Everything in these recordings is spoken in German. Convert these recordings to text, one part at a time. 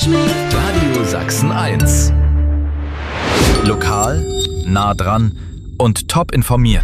Radio Sachsen 1. Lokal, nah dran und top informiert.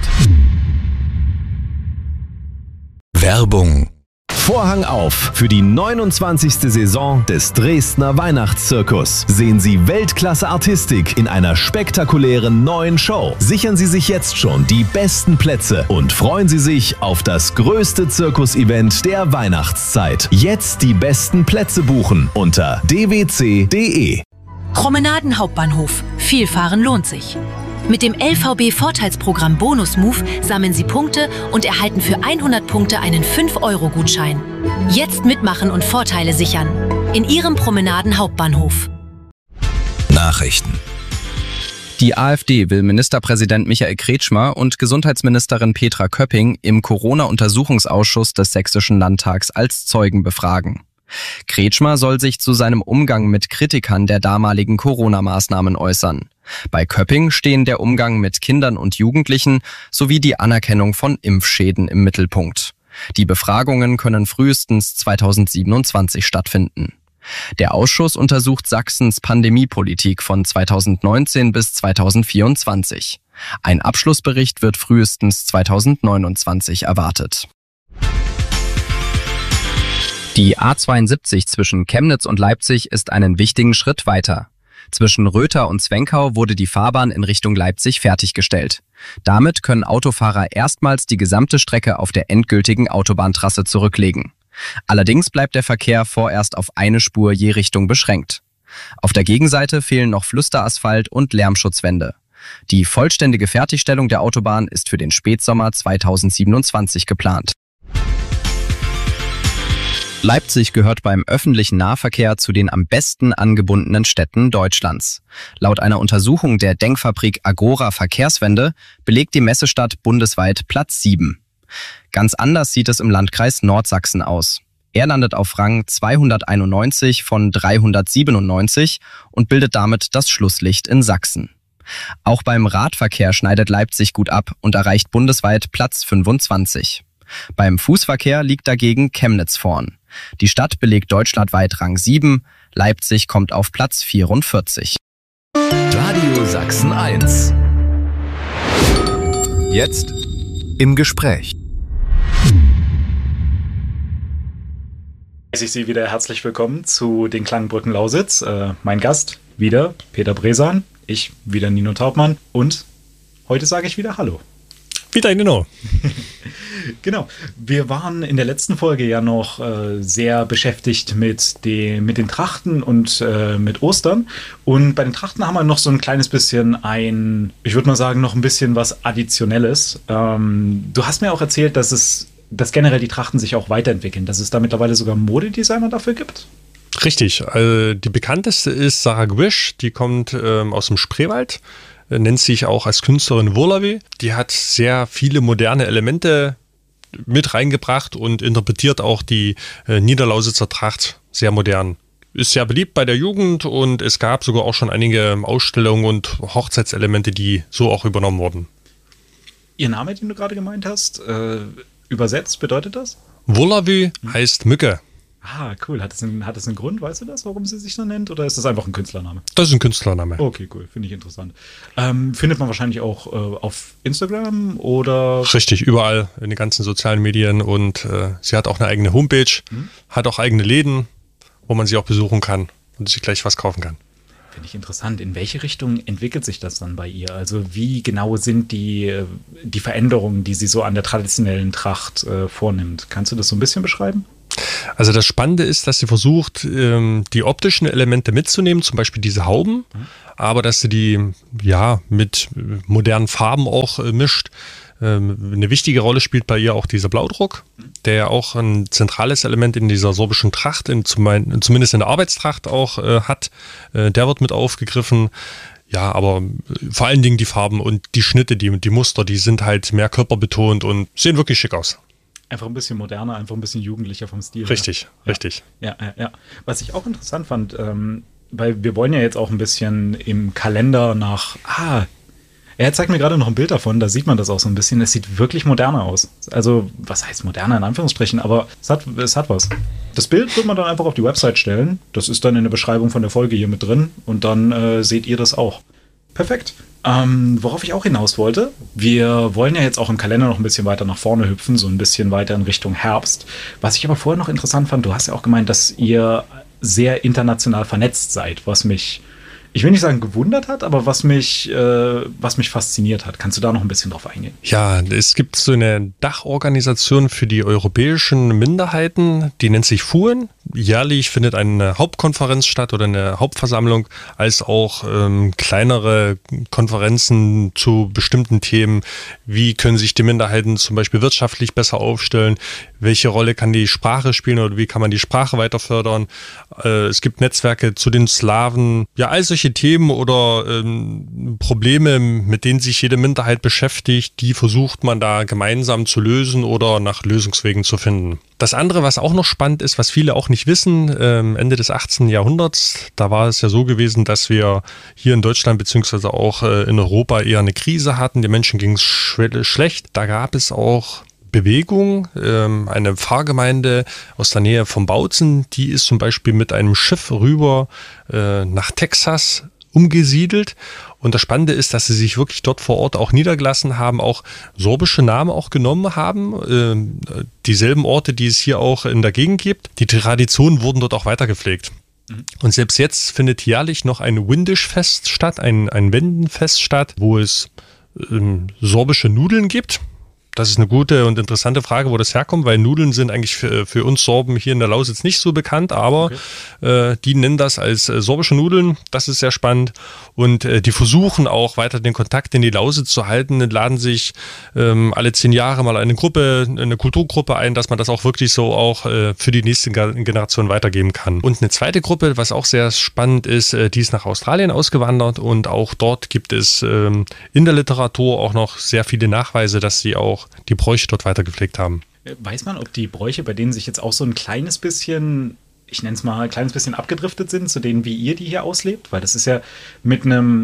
Werbung. Vorhang auf für die 29. Saison des Dresdner Weihnachtszirkus. Sehen Sie Weltklasse-Artistik in einer spektakulären neuen Show. Sichern Sie sich jetzt schon die besten Plätze und freuen Sie sich auf das größte Zirkus-Event der Weihnachtszeit. Jetzt die besten Plätze buchen unter dwc.de. Promenaden Hauptbahnhof. Viel fahren lohnt sich. Mit dem LVB-Vorteilsprogramm Bonus Move sammeln Sie Punkte und erhalten für 100 Punkte einen 5-Euro-Gutschein. Jetzt mitmachen und Vorteile sichern. In Ihrem Promenaden Hauptbahnhof. Nachrichten. Die AfD will Ministerpräsident Michael Kretschmer und Gesundheitsministerin Petra Köpping im Corona-Untersuchungsausschuss des Sächsischen Landtags als Zeugen befragen. Kretschmer soll sich zu seinem Umgang mit Kritikern der damaligen Corona-Maßnahmen äußern. Bei Köpping stehen der Umgang mit Kindern und Jugendlichen sowie die Anerkennung von Impfschäden im Mittelpunkt. Die Befragungen können frühestens 2027 stattfinden. Der Ausschuss untersucht Sachsens Pandemiepolitik von 2019 bis 2024. Ein Abschlussbericht wird frühestens 2029 erwartet. Die A72 zwischen Chemnitz und Leipzig ist einen wichtigen Schritt weiter. Zwischen Röther und Zwenkau wurde die Fahrbahn in Richtung Leipzig fertiggestellt. Damit können Autofahrer erstmals die gesamte Strecke auf der endgültigen Autobahntrasse zurücklegen. Allerdings bleibt der Verkehr vorerst auf eine Spur je Richtung beschränkt. Auf der Gegenseite fehlen noch Pflüsterasphalt und Lärmschutzwände. Die vollständige Fertigstellung der Autobahn ist für den Spätsommer 2027 geplant. Leipzig gehört beim öffentlichen Nahverkehr zu den am besten angebundenen Städten Deutschlands. Laut einer Untersuchung der Denkfabrik Agora Verkehrswende belegt die Messestadt bundesweit Platz 7. Ganz anders sieht es im Landkreis Nordsachsen aus. Er landet auf Rang 291 von 397 und bildet damit das Schlusslicht in Sachsen. Auch beim Radverkehr schneidet Leipzig gut ab und erreicht bundesweit Platz 25. Beim Fußverkehr liegt dagegen Chemnitz vorn. Die Stadt belegt deutschlandweit Rang 7, Leipzig kommt auf Platz 44. Radio Sachsen 1. Jetzt im Gespräch. Ich Sie wieder herzlich willkommen zu den Klangbrücken Lausitz. Mein Gast wieder Peter Bresan, ich wieder Nino Taubmann und heute sage ich wieder Hallo. Wieder Nino. Genau, wir waren in der letzten Folge ja noch sehr beschäftigt mit den Trachten und mit Ostern. Und bei den Trachten haben wir noch so ein kleines bisschen ich würde mal sagen, noch ein bisschen was Additionelles. Du hast mir auch erzählt, dass generell die Trachten sich auch weiterentwickeln, dass es da mittlerweile sogar Modedesigner dafür gibt. Richtig, also die bekannteste ist Sarah Gwisch, die kommt aus dem Spreewald, nennt sich auch als Künstlerin Wurlawi. Die hat sehr viele moderne Elemente mit reingebracht und interpretiert auch die Niederlausitzer Tracht sehr modern. Ist sehr beliebt bei der Jugend und es gab sogar auch schon einige Ausstellungen und Hochzeitselemente, die so auch übernommen wurden. Ihr Name, den du gerade gemeint hast, übersetzt bedeutet das? Wurlawi heißt Mücke. Ah, cool. Hat es einen Grund, weißt du das, warum sie sich so nennt? Oder ist das einfach ein Künstlername? Das ist ein Künstlername. Okay, cool. Finde ich interessant. Findet man wahrscheinlich auch auf Instagram oder? Richtig, überall in den ganzen sozialen Medien. Und sie hat auch eine eigene Homepage, hat auch eigene Läden, wo man sie auch besuchen kann und sich gleich was kaufen kann. Finde ich interessant. In welche Richtung entwickelt sich das dann bei ihr? Also wie genau sind die Veränderungen, die sie so an der traditionellen Tracht vornimmt? Kannst du das so ein bisschen beschreiben? Also das Spannende ist, dass sie versucht, die optischen Elemente mitzunehmen, zum Beispiel diese Hauben, aber dass sie die mit modernen Farben auch mischt. Eine wichtige Rolle spielt bei ihr auch dieser Blaudruck, der ja auch ein zentrales Element in dieser sorbischen Tracht, zumindest in der Arbeitstracht auch hat. Der wird mit aufgegriffen. Ja, aber vor allen Dingen die Farben und die Schnitte, die Muster, die sind halt mehr körperbetont und sehen wirklich schick aus. Einfach ein bisschen moderner, einfach ein bisschen jugendlicher vom Stil. Richtig, ja. richtig. Ja. Was ich auch interessant fand, weil wir wollen ja jetzt auch ein bisschen im Kalender Er zeigt mir gerade noch ein Bild davon, da sieht man das auch so ein bisschen. Es sieht wirklich moderner aus. Also, was heißt moderner in Anführungsstrichen, aber es hat was. Das Bild wird man dann einfach auf die Website stellen. Das ist dann in der Beschreibung von der Folge hier mit drin und dann seht ihr das auch. Perfekt. Worauf ich auch hinaus wollte, wir wollen ja jetzt auch im Kalender noch ein bisschen weiter nach vorne hüpfen, so ein bisschen weiter in Richtung Herbst. Was ich aber vorher noch interessant fand, du hast ja auch gemeint, dass ihr sehr international vernetzt seid, was mich, ich will nicht sagen gewundert hat, aber was mich fasziniert hat. Kannst du da noch ein bisschen drauf eingehen? Ja, es gibt so eine Dachorganisation für die europäischen Minderheiten, die nennt sich FUEN. Jährlich findet eine Hauptkonferenz statt oder eine Hauptversammlung, als auch kleinere Konferenzen zu bestimmten Themen. Wie können sich die Minderheiten zum Beispiel wirtschaftlich besser aufstellen? Welche Rolle kann die Sprache spielen oder wie kann man die Sprache weiter fördern? Es gibt Netzwerke zu den Slawen. Ja, all solche Themen oder Probleme, mit denen sich jede Minderheit beschäftigt, die versucht man da gemeinsam zu lösen oder nach Lösungswegen zu finden. Das andere, was auch noch spannend ist, was viele auch nicht wissen, Ende des 18. Jahrhunderts, da war es ja so gewesen, dass wir hier in Deutschland beziehungsweise auch in Europa eher eine Krise hatten. Den Menschen ging es schlecht. Da gab es auch Bewegung, eine Pfarrgemeinde aus der Nähe von Bautzen, die ist zum Beispiel mit einem Schiff rüber nach Texas umgesiedelt. Und das Spannende ist, dass sie sich wirklich dort vor Ort auch niedergelassen haben, auch sorbische Namen auch genommen haben. Dieselben Orte, die es hier auch in der Gegend gibt. Die Traditionen wurden dort auch weitergepflegt. Und selbst jetzt findet jährlich noch ein Windischfest statt, ein Wendenfest statt, wo es sorbische Nudeln gibt. Das ist eine gute und interessante Frage, wo das herkommt, weil Nudeln sind eigentlich für uns Sorben hier in der Lausitz nicht so bekannt, aber die nennen das als sorbische Nudeln. Das ist sehr spannend und die versuchen auch weiter den Kontakt in die Lausitz zu halten, laden sich alle 10 Jahre mal eine Kulturgruppe ein, dass man das auch wirklich so auch für die nächste Generation weitergeben kann. Und eine zweite Gruppe, was auch sehr spannend ist, die ist nach Australien ausgewandert und auch dort gibt es in der Literatur auch noch sehr viele Nachweise, dass sie auch die Bräuche dort weiter gepflegt haben. Weiß man, ob die Bräuche, bei denen sich jetzt auch so ein kleines bisschen, ich nenne es mal ein kleines bisschen abgedriftet sind, zu denen wie ihr die hier auslebt? Weil das ist ja mit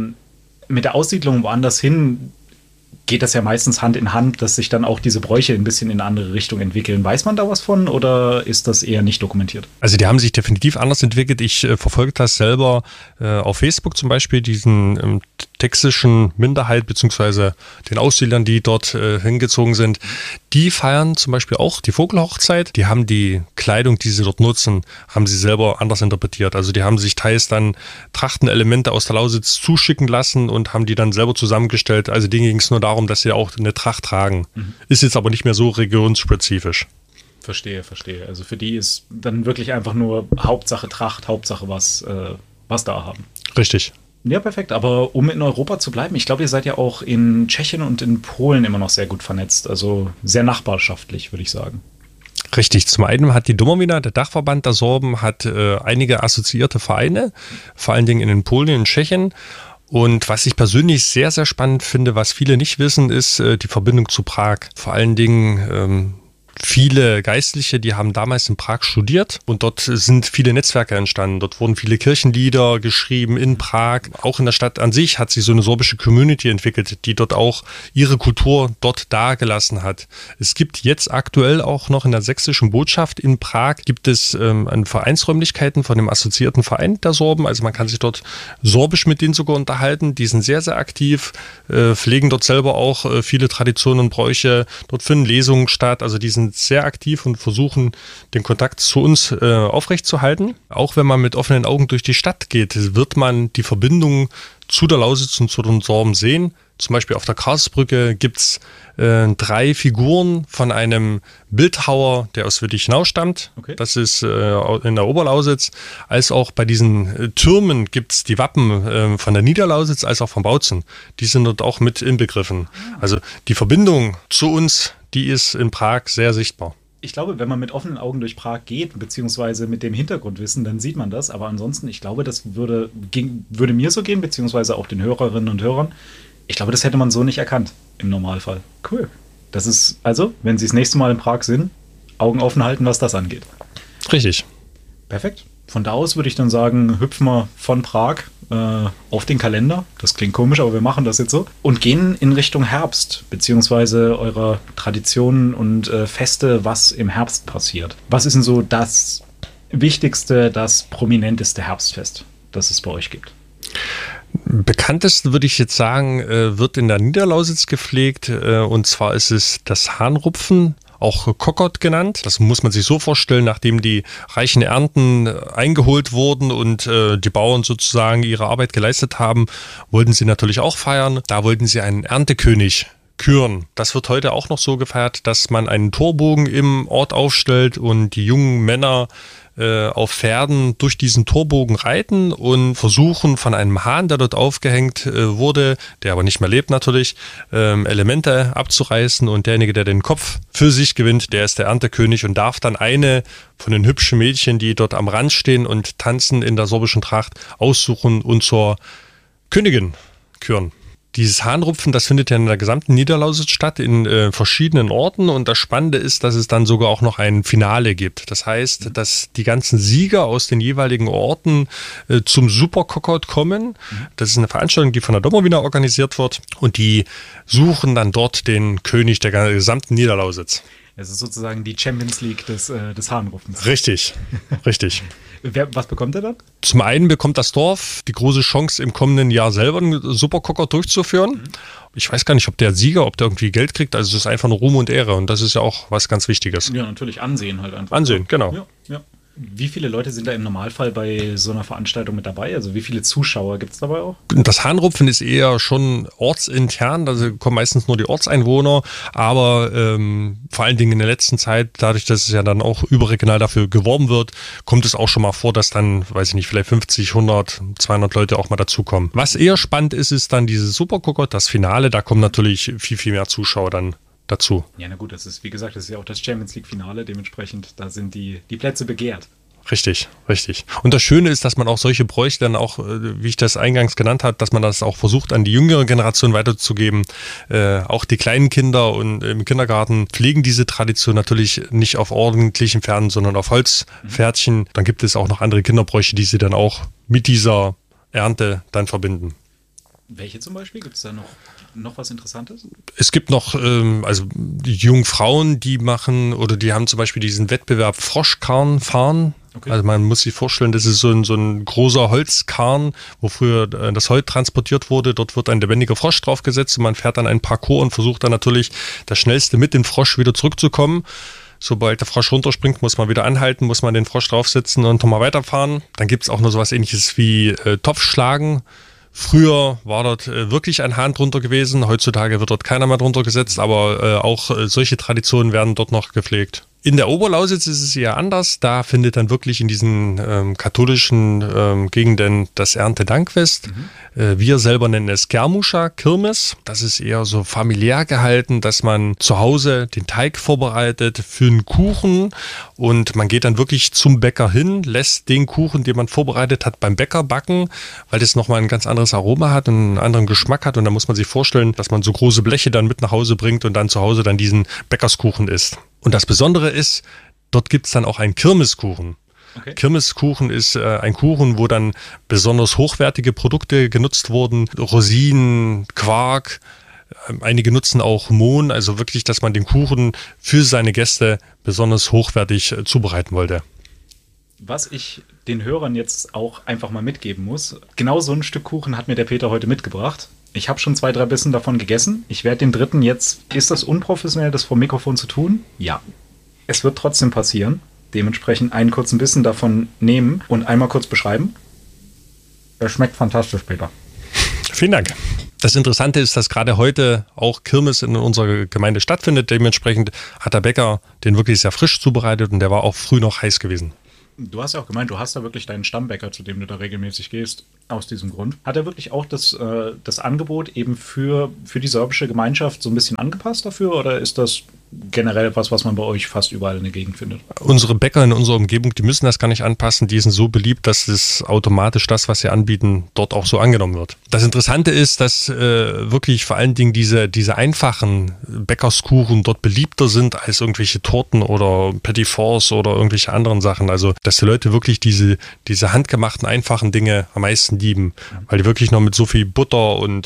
der Aussiedlung woanders hin geht das ja meistens Hand in Hand, dass sich dann auch diese Bräuche ein bisschen in eine andere Richtung entwickeln. Weiß man da was von oder ist das eher nicht dokumentiert? Also die haben sich definitiv anders entwickelt. Ich verfolge das selber auf Facebook zum Beispiel, diesen textischen Minderheit beziehungsweise den Aussiedlern, die dort hingezogen sind. Die feiern zum Beispiel auch die Vogelhochzeit. Die haben die Kleidung, die sie dort nutzen, haben sie selber anders interpretiert. Also die haben sich teils dann Trachtenelemente aus der Lausitz zuschicken lassen und haben die dann selber zusammengestellt. Also denen ging es nur darum, dass sie auch eine Tracht tragen. Ist jetzt aber nicht mehr so regionsspezifisch. Verstehe. Also für die ist dann wirklich einfach nur Hauptsache Tracht, Hauptsache was da haben. Richtig. Ja, perfekt. Aber um in Europa zu bleiben, ich glaube, ihr seid ja auch in Tschechien und in Polen immer noch sehr gut vernetzt. Also sehr nachbarschaftlich, würde ich sagen. Richtig. Zum einen hat die Domowina, der Dachverband der Sorben, hat einige assoziierte Vereine, vor allen Dingen in den Polen, in Tschechien. Und was ich persönlich sehr, sehr spannend finde, was viele nicht wissen, ist die Verbindung zu Prag. Vor allen Dingen viele Geistliche, die haben damals in Prag studiert und dort sind viele Netzwerke entstanden. Dort wurden viele Kirchenlieder geschrieben in Prag. Auch in der Stadt an sich hat sich so eine sorbische Community entwickelt, die dort auch ihre Kultur dort dargelassen hat. Es gibt jetzt aktuell auch noch in der sächsischen Botschaft in Prag gibt es Vereinsräumlichkeiten von dem assoziierten Verein der Sorben. Also man kann sich dort sorbisch mit denen sogar unterhalten. Die sind sehr, sehr aktiv, pflegen dort selber auch viele Traditionen und Bräuche. Dort finden Lesungen statt. Also die sind sehr aktiv und versuchen, den Kontakt zu uns aufrechtzuerhalten. Auch wenn man mit offenen Augen durch die Stadt geht, wird man die Verbindung zu der Lausitz und zu den Sorben sehen. Zum Beispiel auf der Karlsbrücke gibt es 3 Figuren von einem Bildhauer, der aus Wittichenau stammt. Okay. Das ist in der Oberlausitz. Als auch bei diesen Türmen gibt es die Wappen von der Niederlausitz als auch von Bautzen. Die sind dort auch mit inbegriffen. Also die Verbindung zu uns, die ist in Prag sehr sichtbar. Ich glaube, wenn man mit offenen Augen durch Prag geht, beziehungsweise mit dem Hintergrundwissen, dann sieht man das. Aber ansonsten, ich glaube, das würde mir so gehen, beziehungsweise auch den Hörerinnen und Hörern. Ich glaube, das hätte man so nicht erkannt im Normalfall. Cool. Das ist also, wenn Sie das nächste Mal in Prag sind, Augen offen halten, was das angeht. Richtig. Perfekt. Von da aus würde ich dann sagen, hüpfen wir von Prag auf den Kalender. Das klingt komisch, aber wir machen das jetzt so. Und gehen in Richtung Herbst, beziehungsweise eurer Traditionen und Feste, was im Herbst passiert. Was ist denn so das wichtigste, das prominenteste Herbstfest, das es bei euch gibt? Bekanntest, würde ich jetzt sagen, wird in der Niederlausitz gepflegt. Und zwar ist es das Hahnrupfen, auch Kokot genannt. Das muss man sich so vorstellen, nachdem die reichen Ernten eingeholt wurden und die Bauern sozusagen ihre Arbeit geleistet haben, wollten sie natürlich auch feiern. Da wollten sie einen Erntekönig küren. Das wird heute auch noch so gefeiert, dass man einen Torbogen im Ort aufstellt und die jungen Männer auf Pferden durch diesen Torbogen reiten und versuchen von einem Hahn, der dort aufgehängt wurde, der aber nicht mehr lebt natürlich, Elemente abzureißen, und derjenige, der den Kopf für sich gewinnt, der ist der Erntekönig und darf dann eine von den hübschen Mädchen, die dort am Rand stehen und tanzen in der sorbischen Tracht, aussuchen und zur Königin küren. Dieses Hahnrupfen, das findet ja in der gesamten Niederlausitz statt, in verschiedenen Orten, und das Spannende ist, dass es dann sogar auch noch ein Finale gibt. Das heißt, dass die ganzen Sieger aus den jeweiligen Orten zum Superkokot kommen. Das ist eine Veranstaltung, die von der Domowina organisiert wird, und die suchen dann dort den König der gesamten Niederlausitz. Es ist sozusagen die Champions League des Hahnrupfens. Richtig, richtig. Was bekommt er dann? Zum einen bekommt das Dorf die große Chance, im kommenden Jahr selber einen Superkokot durchzuführen. Ich weiß gar nicht, ob der Sieger, ob der irgendwie Geld kriegt. Also es ist einfach nur Ruhm und Ehre, und das ist ja auch was ganz Wichtiges. Ja, natürlich Ansehen halt einfach. Ansehen, genau. Ja, ja. Wie viele Leute sind da im Normalfall bei so einer Veranstaltung mit dabei? Also wie viele Zuschauer gibt es dabei auch? Das Hahnrupfen ist eher schon ortsintern, also kommen meistens nur die Ortseinwohner, aber vor allen Dingen in der letzten Zeit, dadurch, dass es ja dann auch überregional dafür geworben wird, kommt es auch schon mal vor, dass dann, weiß ich nicht, vielleicht 50, 100, 200 Leute auch mal dazukommen. Was eher spannend ist, ist dann dieses Superkokot, das Finale, da kommen natürlich viel, viel mehr Zuschauer dann dazu. Ja, na gut, das ist, wie gesagt, das ist ja auch das Champions League Finale, dementsprechend, da sind die Plätze begehrt. Richtig, richtig. Und das Schöne ist, dass man auch solche Bräuche dann auch, wie ich das eingangs genannt habe, dass man das auch versucht, an die jüngere Generation weiterzugeben. Auch die kleinen Kinder und im Kindergarten pflegen diese Tradition natürlich nicht auf ordentlichen Pferden, sondern auf Holzpferdchen. Dann gibt es auch noch andere Kinderbräuche, die sie dann auch mit dieser Ernte dann verbinden. Welche zum Beispiel? Gibt es da noch was Interessantes? Es gibt noch, also die jungen Frauen, die machen, oder die haben zum Beispiel diesen Wettbewerb Froschkarren fahren. Okay. Also man muss sich vorstellen, das ist so ein großer Holzkarren, wo früher das Holz transportiert wurde. Dort wird ein lebendiger Frosch draufgesetzt und man fährt dann einen Parcours und versucht dann natürlich das Schnellste mit dem Frosch wieder zurückzukommen. Sobald der Frosch runterspringt, muss man wieder anhalten, muss man den Frosch draufsetzen und nochmal weiterfahren. Dann gibt es auch noch sowas Ähnliches wie Topfschlagen. Früher war dort wirklich ein Hahn drunter gewesen, heutzutage wird dort keiner mehr drunter gesetzt, aber auch solche Traditionen werden dort noch gepflegt. In der Oberlausitz ist es eher anders, da findet dann wirklich in diesen katholischen Gegenden das Erntedankfest. Wir selber nennen es Kermuscha, Kirmes. Das ist eher so familiär gehalten, dass man zu Hause den Teig vorbereitet für einen Kuchen und man geht dann wirklich zum Bäcker hin, lässt den Kuchen, den man vorbereitet hat, beim Bäcker backen, weil das nochmal ein ganz anderes Aroma hat und einen anderen Geschmack hat, und da muss man sich vorstellen, dass man so große Bleche dann mit nach Hause bringt und dann zu Hause dann diesen Bäckerskuchen isst. Und das Besondere ist, dort gibt es dann auch einen Kirmeskuchen. Okay. Kirmeskuchen ist ein Kuchen, wo dann besonders hochwertige Produkte genutzt wurden. Rosinen, Quark, einige nutzen auch Mohn. Also wirklich, dass man den Kuchen für seine Gäste besonders hochwertig zubereiten wollte. Was ich den Hörern jetzt auch einfach mal mitgeben muss, genau so ein Stück Kuchen hat mir der Peter heute mitgebracht. Ich habe schon 2, 3 Bissen davon gegessen. Ich werde den dritten jetzt... Ist das unprofessionell, das vor dem Mikrofon zu tun? Ja. Es wird trotzdem passieren. Dementsprechend einen kurzen Bissen davon nehmen und einmal kurz beschreiben. Das schmeckt fantastisch, Peter. Vielen Dank. Das Interessante ist, dass gerade heute auch Kirmes in unserer Gemeinde stattfindet. Dementsprechend hat der Bäcker den wirklich sehr frisch zubereitet und der war auch früh noch heiß gewesen. Du hast ja auch gemeint, du hast da wirklich deinen Stammbäcker, zu dem du da regelmäßig gehst, aus diesem Grund. Hat er wirklich auch das Angebot eben für die sorbische Gemeinschaft so ein bisschen angepasst dafür, oder ist das generell etwas, was man bei euch fast überall in der Gegend findet? Unsere Bäcker in unserer Umgebung, die müssen das gar nicht anpassen. Die sind so beliebt, dass es automatisch das, was sie anbieten, dort auch so angenommen wird. Das Interessante ist, dass wirklich vor allen Dingen diese einfachen Bäckerskuchen dort beliebter sind als irgendwelche Torten oder Petit Fours oder irgendwelche anderen Sachen. Also, dass die Leute wirklich diese handgemachten, einfachen Dinge am meisten lieben, weil die wirklich noch mit so viel Butter und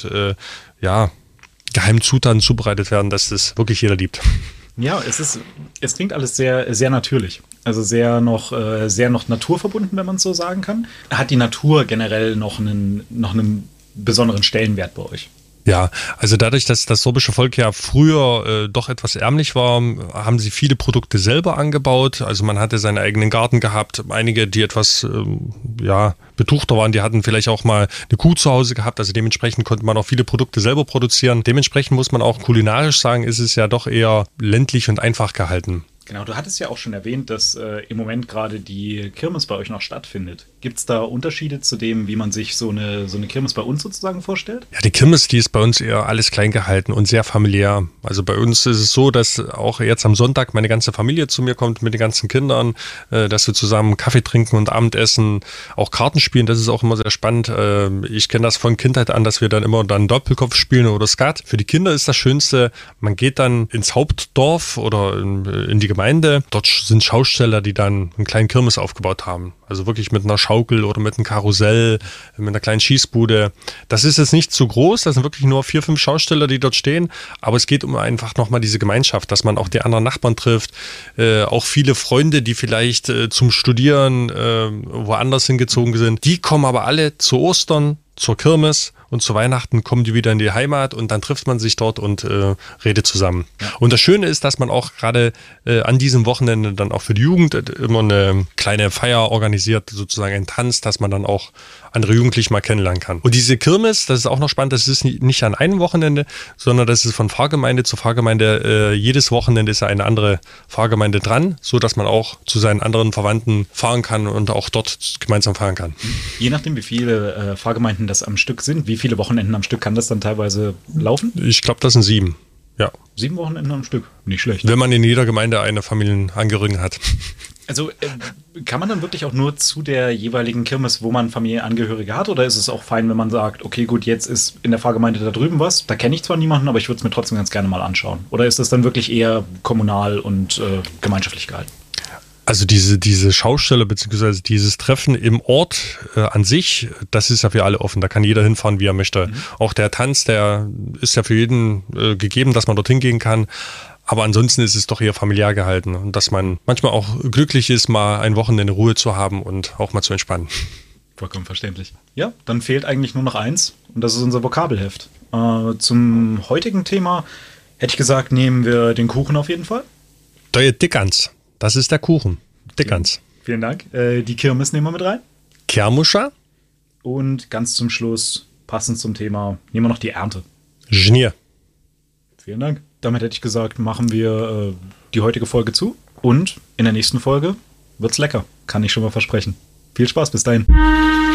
geheimen Zutaten zubereitet werden, dass das wirklich jeder liebt. Ja, es klingt alles sehr, sehr natürlich. Also sehr noch naturverbunden, wenn man es so sagen kann. Hat die Natur generell noch einen besonderen Stellenwert bei euch? Ja, also dadurch, dass das sorbische Volk ja früher doch etwas ärmlich war, haben sie viele Produkte selber angebaut. Also man hatte seinen eigenen Garten gehabt. Einige, die etwas betuchter waren, die hatten vielleicht auch mal eine Kuh zu Hause gehabt. Also dementsprechend konnte man auch viele Produkte selber produzieren. Dementsprechend muss man auch kulinarisch sagen, ist es ja doch eher ländlich und einfach gehalten. Genau, du hattest ja auch schon erwähnt, dass im Moment gerade die Kirmes bei euch noch stattfindet. Gibt es da Unterschiede zu dem, wie man sich so eine Kirmes bei uns sozusagen vorstellt? Ja, die Kirmes, die ist bei uns eher alles klein gehalten und sehr familiär. Also bei uns ist es so, dass auch jetzt am Sonntag meine ganze Familie zu mir kommt mit den ganzen Kindern, dass wir zusammen Kaffee trinken und Abendessen, auch Karten spielen. Das ist auch immer sehr spannend. Ich kenne das von Kindheit an, dass wir dann immer Doppelkopf spielen oder Skat. Für die Kinder ist das Schönste, man geht dann ins Hauptdorf oder in die Gemeinde. Dort sind Schausteller, die dann einen kleinen Kirmes aufgebaut haben. Also wirklich mit einer Schaukel oder mit einem Karussell, mit einer kleinen Schießbude. Das ist jetzt nicht zu groß, das sind wirklich nur 4, 5 Schausteller, die dort stehen. Aber es geht um einfach nochmal diese Gemeinschaft, dass man auch die anderen Nachbarn trifft. Auch viele Freunde, die vielleicht zum Studieren woanders hingezogen sind. Die kommen aber alle zu Ostern, zur Kirmes und zu Weihnachten kommen die wieder in die Heimat und dann trifft man sich dort und redet zusammen. Ja. Und das Schöne ist, dass man auch gerade an diesem Wochenende dann auch für die Jugend immer eine kleine Feier organisiert, sozusagen ein Tanz, dass man dann auch andere Jugendliche mal kennenlernen kann. Und diese Kirmes, das ist auch noch spannend, das ist nicht an einem Wochenende, sondern das ist von Pfarrgemeinde zu Pfarrgemeinde. Jedes Wochenende ist eine andere Pfarrgemeinde dran, so dass man auch zu seinen anderen Verwandten fahren kann und auch dort gemeinsam feiern kann. Je nachdem, wie viele Pfarrgemeinden das am Stück sind, wie viele Wochenenden am Stück kann das dann teilweise laufen? Ich glaube, das sind 7. Ja. 7 Wochenenden am Stück? Nicht schlecht. Wenn man in jeder Gemeinde eine Familienangehörigen hat. Also kann man dann wirklich auch nur zu der jeweiligen Kirmes, wo man Familienangehörige hat? Oder ist es auch fein, wenn man sagt, okay, gut, jetzt ist in der Pfarrgemeinde da drüben was, da kenne ich zwar niemanden, aber ich würde es mir trotzdem ganz gerne mal anschauen? Oder ist das dann wirklich eher kommunal und gemeinschaftlich gehalten? Also diese Schaustelle bzw. dieses Treffen im Ort an sich, das ist ja für alle offen. Da kann jeder hinfahren, wie er möchte. Auch der Tanz, der ist ja für jeden gegeben, dass man dorthin gehen kann. Aber ansonsten ist es doch eher familiär gehalten. Und dass man manchmal auch glücklich ist, mal ein Wochenende Ruhe zu haben und auch mal zu entspannen. Vollkommen verständlich. Ja, dann fehlt eigentlich nur noch eins. Und das ist unser Vokabelheft. Zum heutigen Thema hätte ich gesagt, nehmen wir den Kuchen auf jeden Fall. Der Dickans. Das ist der Kuchen. Dickans. Vielen Dank. Die Kirmes nehmen wir mit rein. Kermuscha. Und ganz zum Schluss, passend zum Thema, nehmen wir noch die Ernte. Genier. Vielen Dank. Damit hätte ich gesagt, machen wir die heutige Folge zu. Und in der nächsten Folge wird's lecker. Kann ich schon mal versprechen. Viel Spaß, bis dahin.